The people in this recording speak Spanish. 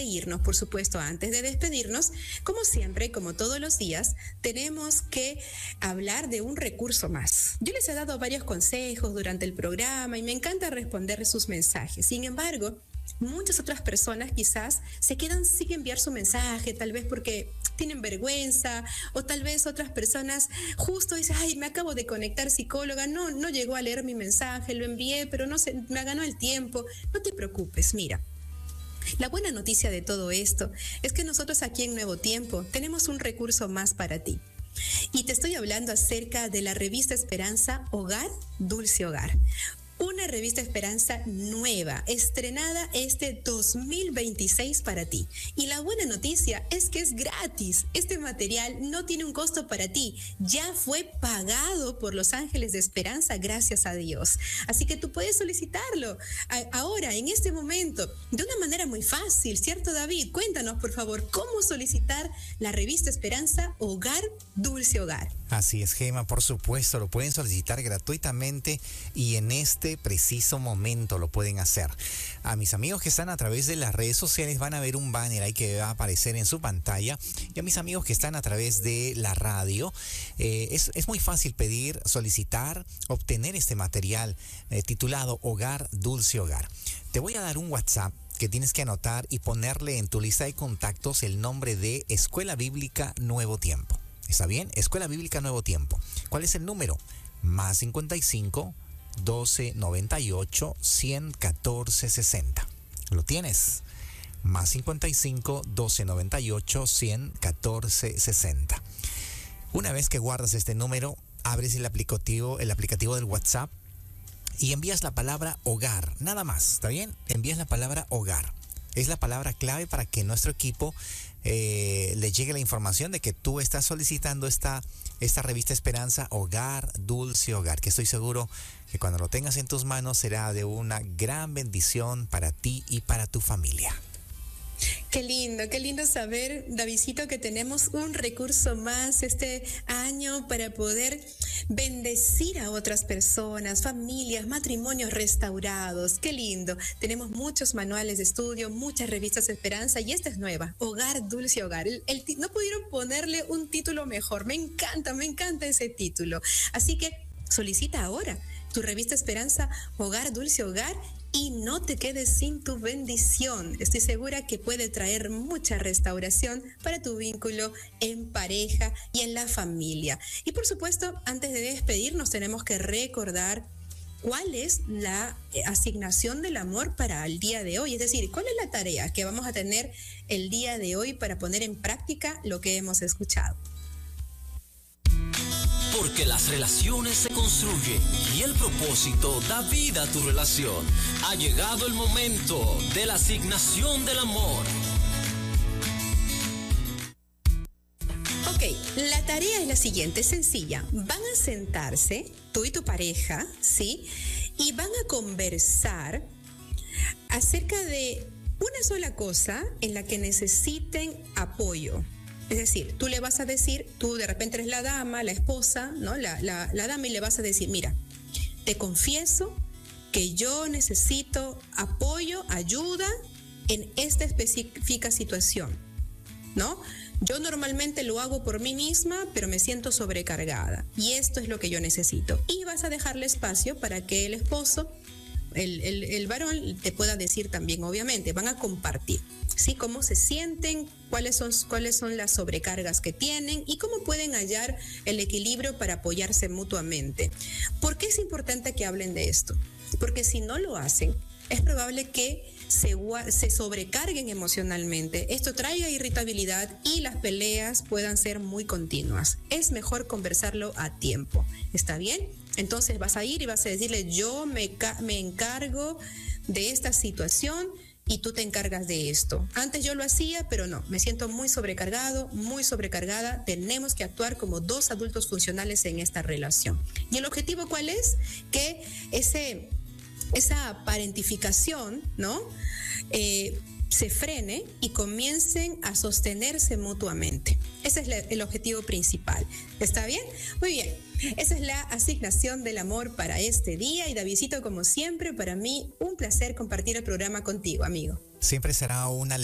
irnos, por supuesto, antes de despedirnos, como siempre, como todos los días, tenemos que hablar de un recurso más. Yo les he dado varios consejos durante el programa y me encanta responder sus mensajes. Sin embargo, muchas otras personas quizás se quedan sin enviar su mensaje, tal vez porque tienen vergüenza, o tal vez otras personas justo dicen, ay, me acabo de conectar, psicóloga, no llegó a leer mi mensaje, lo envié, pero no sé, me ganó el tiempo. No te preocupes, mira. La buena noticia de todo esto es que nosotros aquí en Nuevo Tiempo tenemos un recurso más para ti. Y te estoy hablando acerca de la revista Esperanza Hogar, Dulce Hogar. Una revista Esperanza nueva, estrenada este 2026 para ti. Y la buena noticia es que es gratis. Este material no tiene un costo para ti. Ya fue pagado por los ángeles de Esperanza, gracias a Dios. Así que tú puedes solicitarlo ahora, en este momento, de una manera muy fácil, ¿cierto, David? Cuéntanos, por favor, cómo solicitar la revista Esperanza Hogar, Dulce Hogar. Así es, Gema, por supuesto, lo pueden solicitar gratuitamente y en este preciso momento lo pueden hacer. A mis amigos que están a través de las redes sociales van a ver un banner ahí que va a aparecer en su pantalla, y a mis amigos que están a través de la radio, es muy fácil pedir, solicitar, obtener este material titulado Hogar, Dulce Hogar. Te voy a dar un WhatsApp que tienes que anotar y ponerle en tu lista de contactos el nombre de Escuela Bíblica Nuevo Tiempo. ¿Está bien? Escuela Bíblica Nuevo Tiempo. ¿Cuál es el número? Más 55 12 98 114 60. ¿Lo tienes? Más 55 12 98 114 60. Una vez que guardas este número, abres el aplicativo del WhatsApp y envías la palabra hogar. Nada más, ¿está bien? Envías la palabra hogar. Es la palabra clave para que nuestro equipo le llegue la información de que tú estás solicitando esta revista Esperanza Hogar, Dulce Hogar, que estoy seguro que cuando lo tengas en tus manos será de una gran bendición para ti y para tu familia. Qué lindo saber, Davidcito, que tenemos un recurso más este año para poder bendecir a otras personas, familias, matrimonios restaurados. Qué lindo. Tenemos muchos manuales de estudio, muchas revistas de Esperanza, y esta es nueva, Hogar, Dulce Hogar. No pudieron ponerle un título mejor. Me encanta ese título. Así que solicita ahora tu revista Esperanza Hogar, Dulce Hogar, y no te quedes sin tu bendición. Estoy segura que puede traer mucha restauración para tu vínculo en pareja y en la familia. Y por supuesto, antes de despedirnos, tenemos que recordar cuál es la asignación del amor para el día de hoy. Es decir, cuál es la tarea que vamos a tener el día de hoy para poner en práctica lo que hemos escuchado. Porque las relaciones se construyen y el propósito da vida a tu relación. Ha llegado el momento de la asignación del amor. Ok, la tarea es la siguiente, es sencilla. Van a sentarse, tú y tu pareja, ¿sí? Y van a conversar acerca de una sola cosa en la que necesiten apoyo. Es decir, tú le vas a decir, tú de repente eres la dama, la esposa, ¿no? La dama, y le vas a decir, mira, te confieso que yo necesito apoyo, ayuda en esta específica situación, ¿no? Yo normalmente lo hago por mí misma, pero me siento sobrecargada y esto es lo que yo necesito. Y vas a dejarle espacio para que el esposo, el varón, te pueda decir también, obviamente, van a compartir, ¿sí? Cómo se sienten, cuáles son las sobrecargas que tienen y cómo pueden hallar el equilibrio para apoyarse mutuamente. ¿Por qué es importante que hablen de esto? Porque si no lo hacen, es probable que se sobrecarguen emocionalmente. Esto traiga irritabilidad y las peleas puedan ser muy continuas. Es mejor conversarlo a tiempo. ¿Está bien? Entonces vas a ir y vas a decirle, yo me encargo de esta situación y tú te encargas de esto. Antes yo lo hacía, pero no, me siento muy sobrecargado, muy sobrecargada. Tenemos que actuar como dos adultos funcionales en esta relación. ¿Y el objetivo cuál es? Que esa parentificación, ¿no? Se frene y comiencen a sostenerse mutuamente. Ese es el objetivo principal. ¿Está bien? Muy bien. Esa es la asignación del amor para este día. Y Davidcito, como siempre, para mí un placer compartir el programa contigo, amigo. Siempre será una